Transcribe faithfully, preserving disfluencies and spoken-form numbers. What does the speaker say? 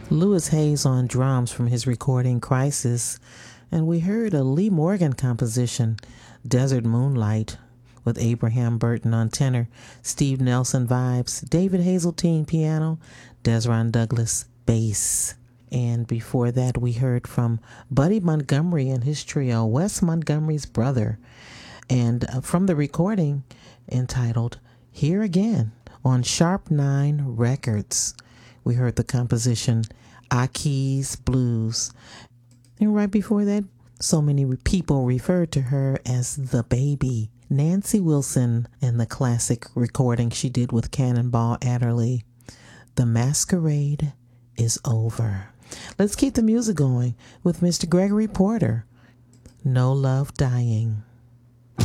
Louis Hayes on drums from his recording Crisis, and we heard a Lee Morgan composition, Desert Moonlight, with Abraham Burton on tenor, Steve Nelson vibes, David Hazeltine piano, Desron Douglas bass. And before that, we heard from Buddy Montgomery and his trio, Wes Montgomery's brother, and uh, from the recording entitled Here Again on Sharp Nine Records. We heard the composition Aki's Blues. And right before that, so many people referred to her as the baby. Nancy Wilson and the classic recording she did with Cannonball Adderley. The Masquerade is Over. Let's keep the music going with Mister Gregory Porter. No Love Dying.